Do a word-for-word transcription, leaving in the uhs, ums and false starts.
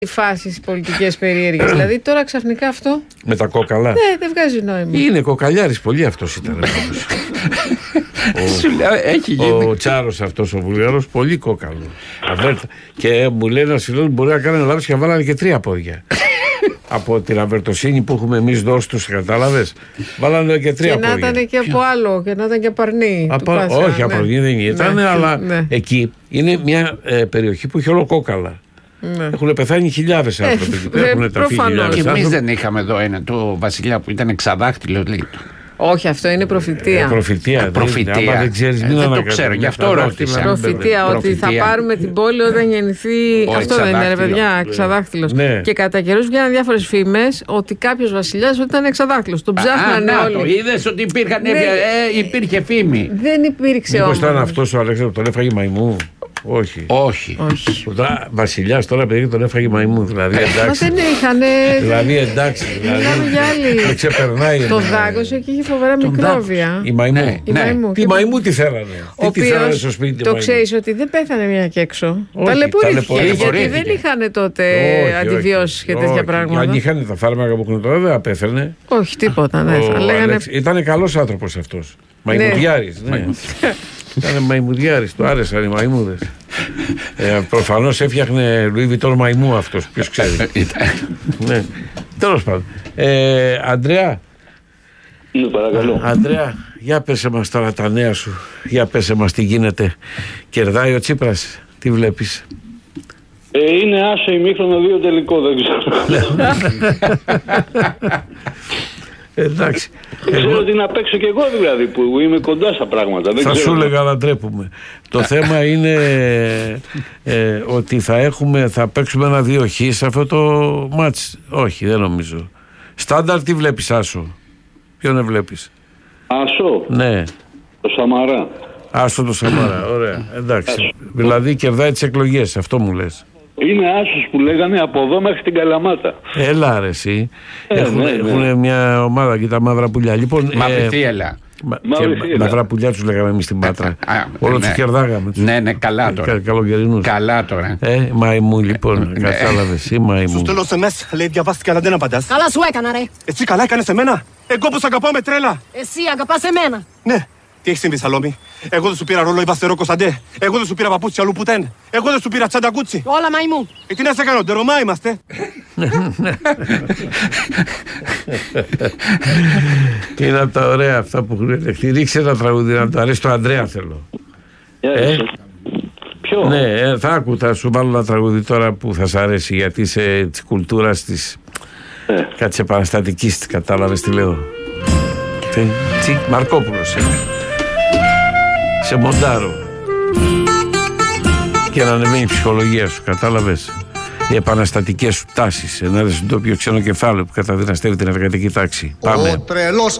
φάσεις πολιτικές περίεργες. Δηλαδή τώρα ξαφνικά αυτό. Με τα κόκαλα. Ναι, δεν βγάζει νόημα. Είναι κοκαλιάρης πολύ αυτός ήταν. ο ο Τσάρος αυτός ο Βουλγαρός πολύ κόκαλο. Και μου λέει ένα φίλο μπορεί να κάνει λάθος και να βάλανε και τρία πόδια. Από την αβερτοσύνη που έχουμε εμείς δώσει τους, κατάλαβες. Βάλανε και τρία πόδια. Και να ήταν και από άλλο, και να ήταν και παρνί. Απα... Όχι, απαρνί δεν ήταν, ναι, αλλά ναι. Εκεί είναι μια ε, περιοχή που έχει όλο κόκαλα. Ναι. Έχουν πεθάνει χιλιάδες άνθρωποι. Ε, έχουν ταφεί χιλιάδες. Και εμείς δεν είχαμε εδώ ένα το βασιλιά που ήταν εξαδάχτυλο, λέει. Όχι, αυτό είναι προφητεία. Ε, προφητεία. προφητεία. Δεν, δεν ξέρεις, ε, μην δεν ανακα... το ξέρω, γι' αυτό ρώτησα. Προφητεία, ότι προφητεία. Θα πάρουμε την πόλη όταν γεννηθεί. Ο αυτό δεν είναι, ρε παιδιά, εξαδάχτυλος. Ναι. Και κατά καιρούς βγαίναν διάφορες φήμες ότι κάποιος βασιλιάς ήταν εξαδάχτυλος. Τον ψάχνανε όλοι. Το είδες ότι υπήρχαν, ναι. ε, υπήρχε φήμη. Δεν υπήρξε όμως. Μήπως ήταν αυτός ο Αλέξανδρος που τον έφαγε μαϊμού. Όχι. Όχι. Όχι. Τώρα βασιλιάς τώρα παιδί τον έφαγε μαϊμού. Δηλαδή εντάξει. Μα δεν είχανε. Δηλαδή εντάξει. Δηλαδή, δεν ξεπερνάει. Το δάγκωσε και είχε φοβερά μικρόβια. Η μαϊμού. Ναι, η ναι. μαϊμού. Τι μαϊμού τι θέλανε. Ο τι θέλανε στο σπίτι. Το ξέρεις ότι δεν πέθανε μια και έξω. Ταλαιπωρήθηκε. Γιατί δεν είχαν τότε αντιβιώσεις και τέτοια πράγματα. Αν είχαν τα φάρμακα που έχουν τώρα δεν απέθανε. Όχι, τίποτα. Ήταν καλός άνθρωπος αυτός. Μαϊμουδιάρης. Ήταν μαϊμουδιάρης, του άρεσαν οι μαϊμούδες. ε, προφανώς έφτιαχνε Λουί Βιτόν μαϊμού αυτός, ποιος ξέρει. Ναι. Τέλος πάντων. Ε, Αντρέα. Ναι, παρακαλώ. Αντρέα, για πέσε μας τώρα τα νέα σου. Για πέσε μας τι γίνεται. Κερδάει ο Τσίπρας, τι βλέπεις? Ε, είναι άσο ημίχρονο δύο τελικό, δεν ξέρω. Εντάξει. Ξέρω εγώ... ότι να παίξω κι εγώ δηλαδή που είμαι κοντά στα πράγματα. Δεν θα ξέρω. σου έλεγα να ντρέπουμε. Το θέμα είναι ε, ότι θα έχουμε, θα παίξουμε ένα δύο χ σε αυτό το μάτς. Όχι, δεν νομίζω. Στάνταρ τι βλέπεις, Άσο? Ποιον βλέπεις? Άσο. Ναι. Το Σαμαρά. Άσο το Σαμαρά, ωραία. Εντάξει. Άσο. Δηλαδή κερδάει τις εκλογές, αυτό μου λες. Είναι άσος που λέγανε από εδώ μέχρι την Καλαμάτα. Έλα ρε εσύ. Ε, έχουν ναι, ναι. έχουν μια ομάδα και τα μαύρα πουλιά. Λοιπόν, Μαύρη ε, θύελα. Μα, μαύρα πουλιά τους λέγαμε εμείς στην Πάτρα. Όλο τους κερδάγαμε. Ναι, ναι, καλά τώρα. Καλοκαιρινούς. Καλά τώρα. Ε, μαϊμού λοιπόν. Κατάλαβες ή μαϊμού. Σου στέλνω σε μες, λέει διαβάστηκα αλλά δεν απαντάς. Καλά σου έκανα ρε. Εσύ καλά έκανες εμένα. Εγώ που σ' αγαπάω με τρέλα. Εσύ αγαπάς εμένα. Ναι. Τι έχει συμβεί, Σαλόμη? Εγώ δεν σου πήρα ρόλο Ιβαστερό Κωνσταντέ. Εγώ δεν σου πήρα παπούτσι αλλού πουτέν. Εγώ δεν σου πήρα τσαντακούτσι. Όλα μαϊμού. Ε, τι να σε κάνω, ντερομά είμαστε. Είναι από τα ωραία αυτά που έχουν ελεγχθεί. Ρίξε ένα τραγούδι να το αρέσει, το Ανδρέα θέλω. Ε, Ποιο? Ναι, ε, θα άκου, θα σου βάλω ένα τραγούδι τώρα που θα σ' αρέσει γιατί είσαι της κουλτούρας της ε. κάτι επαναστατικής, κατάλαβες τι λέω? Τι, Μαρκόπουλος είναι. Σε μοντάρω. Και να ανεβαίνει η ψυχολογία σου, κατάλαβες. Οι επαναστατικές σου τάσεις ενάντια στον τόπιο ξένο κεφάλαιο που καταδυναστεύει την εργατική τάξη. Πάμε. Ο τρελός